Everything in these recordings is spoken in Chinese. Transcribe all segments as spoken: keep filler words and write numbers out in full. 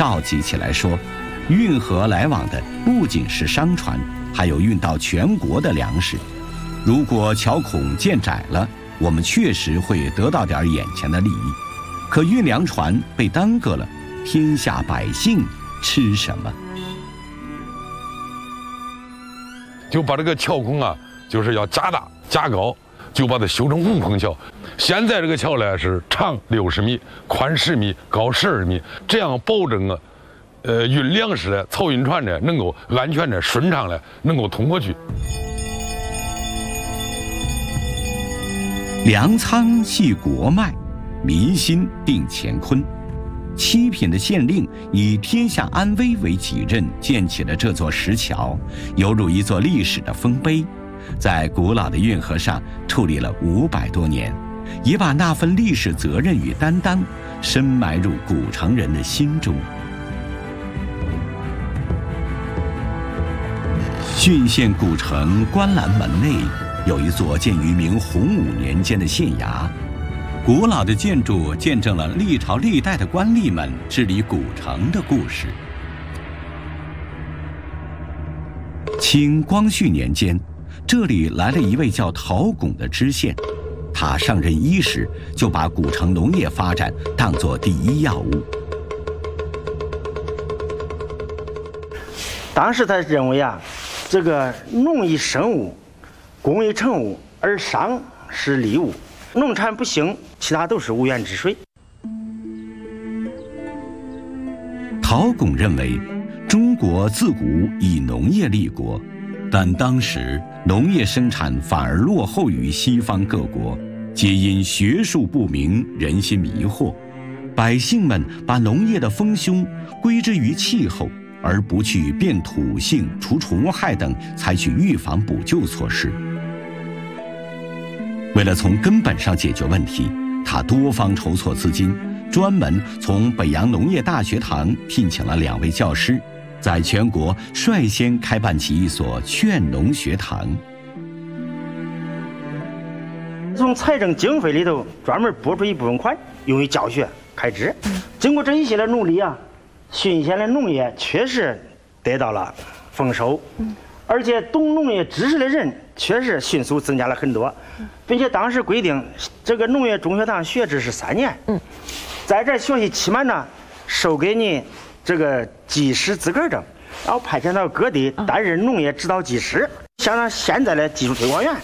召集起来说，运河来往的不仅是商船，还有运到全国的粮食。如果桥孔建窄了，我们确实会得到点眼前的利益，可运粮船被耽搁了，天下百姓吃什么？ 就把这个桥孔啊，就是要加大加高，就把它修成五棚桥。现在这个桥呢是长六十米，宽十米，高十二米，这样保证啊，呃，运粮食的漕运船呢能够安全的、顺畅的能够通过去。 粮仓系国脉，民心定乾坤。七品的县令以天下安危为己任，建起了这座石桥，犹如一座历史的丰碑，在古老的运河上矗立了五百多年，也把那份历史责任与担当深埋入古城人的心中。浚县古城观澜门内有一座建于明洪武年间的县衙，古老的建筑见证了历朝历代的官吏们治理古城的故事。清光绪年间，这里来了一位叫陶拱的知县，他上任伊始就把古城农业发展当作第一要务。 当时他认为啊，这个农以生物，工以成物，而商是利物。农产不兴，其他都是无源之水。 陶拱认为，中国自古以农业立国，但当时农业生产反而落后于西方各国，皆因学术不明，人心迷惑，百姓们把农业的丰凶归之于气候，而不去变土性、除虫害等采取预防补救措施。为了从根本上解决问题，他多方筹措资金，专门从北洋农业大学堂聘请了两位教师，在全国率先开办起一所劝农学堂。 从财政经费里头专门拨出一部分款用于教学开支。经过这一系列努力啊，浚县的农业确实得到了丰收，而且懂农业知识的人确实迅速增加了很多，并且当时规定这个农业中学堂学制是三年，在这学习期满呢，授给你这个技师资格证，然后派遣到各地担任农业指导技师，相当现在的技术推广员。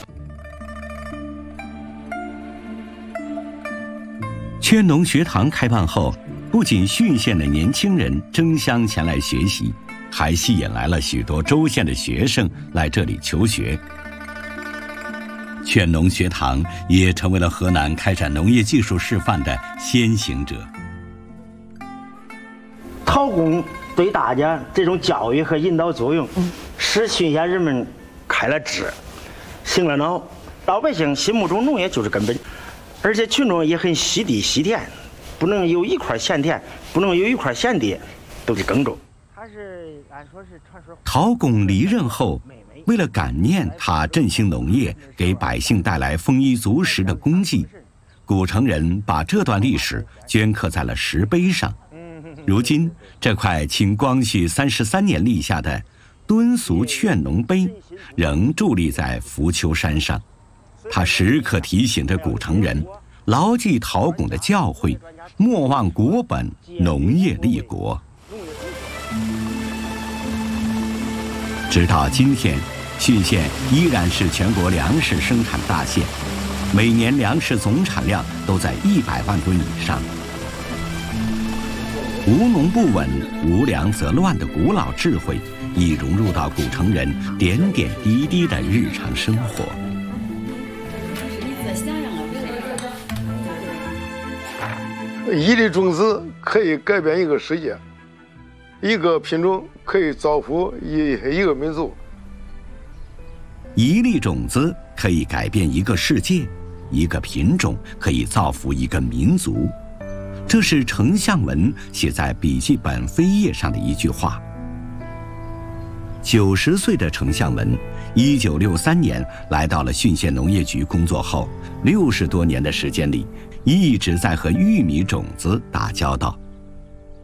劝农学堂开办后，不仅浚县的年轻人争相前来学习，还吸引来了许多州县的学生来这里求学。劝农学堂也成为了河南开展农业技术示范的先行者。 陶拱对大家这种教育和引导作用，使浚县人们开了智，醒了脑，老百姓心目中农业就是根本，而且群众也很惜地惜田，不能有一块闲田，不能有一块闲地，都是耕种。他是按说是传说。 陶拱离任后，为了感念他振兴农业，给百姓带来丰衣足食的功绩，古城人把这段历史镌刻在了石碑上。如今，这块清光绪三十三年立下的敦俗劝农碑，仍伫立在浮丘山上。它时刻提醒着古城人，牢记陶拱的教诲，莫忘国本，农业立国。直到今天，浚县依然是全国粮食生产大县，每年粮食总产量都在一百万吨以上。无农不稳，无粮则乱的古老智慧，已融入到古城人点点滴滴的日常生活。 一粒种子可以改变一个世界，一个品种可以造福一一个民族。 一粒种子可以改变一个世界，一个品种可以造福一个民族。这是丞相文写在笔记本扉页上的一句话。九十岁的丞相文，一九六三年来到了浚县农业局工作后，六十多年的时间里，一直在和玉米种子打交道。